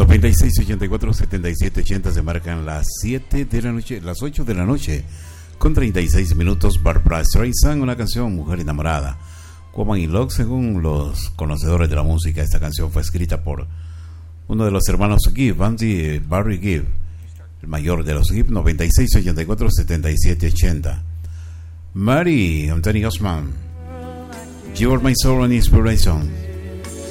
96 84 77 80 se marcan las 7 de la noche, las 8 de la noche, con 36 minutos. Barbra Streisand, una canción Mujer Enamorada. Woman in Love, según los conocedores de la música, esta canción fue escrita por uno de los hermanos Gibb, Andy Barry Gibb, el mayor de los Gibb. 96 84 77 80. Mary, Anthony Osman, You Are My Soul and Inspiration.